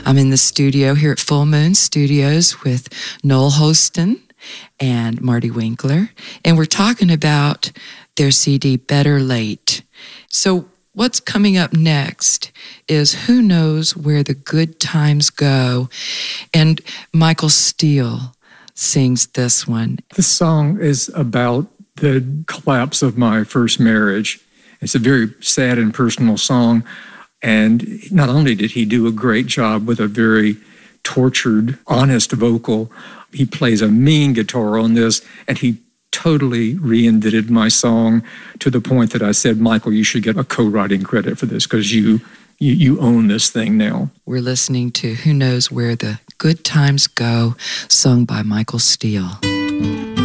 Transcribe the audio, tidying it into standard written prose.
I'm in the studio here at Full Moon Studios with Noel Hostin and Marty Winkler, and we're talking about their CD, Better Late. So what's coming up next is Who Knows Where the Good Times Go, and Michael Steele sings this one. This song is about the collapse of my first marriage. It's a very sad and personal song, and not only did he do a great job with a very tortured, honest vocal, he plays a mean guitar on this, and he totally reinvented my song to the point that I said, Michael, you should get a co-writing credit for this because you own this thing now. We're listening to Who Knows Where the Good Times Go, sung by Michael Steele.